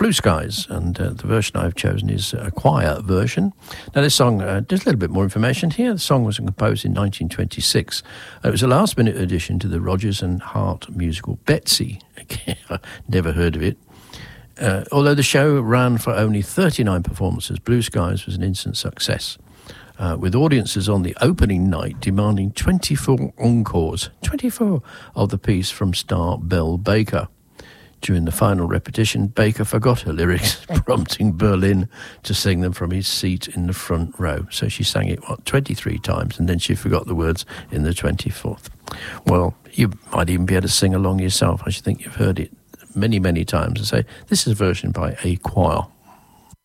Blue Skies, and the version I've chosen is a choir version. Now this song, just a little bit more information here. The song was composed in 1926. It was a last-minute addition to the Rodgers and Hart musical Betsy. Never heard of it. Although the show ran for only 39 performances, Blue Skies was an instant success, with audiences on the opening night demanding 24 encores, 24 of the piece from star Belle Baker. During the final repetition, Baker forgot her lyrics, prompting Berlin to sing them from his seat in the front row. So she sang it, 23 times, and then she forgot the words in the 24th. Well, you might even be able to sing along yourself. I should think you've heard it many, many times. And say, this is a version by a choir.